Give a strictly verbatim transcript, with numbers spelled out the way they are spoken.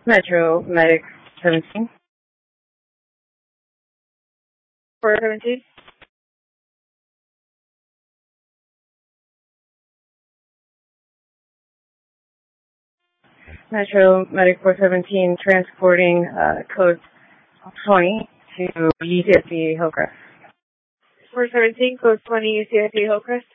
Metro Medic seventeen. four seventeen. Metro Medic four seventeen transporting uh, code twenty to U C S B Hillcrest. four seventeen, code twenty, U C S B Hillcrest.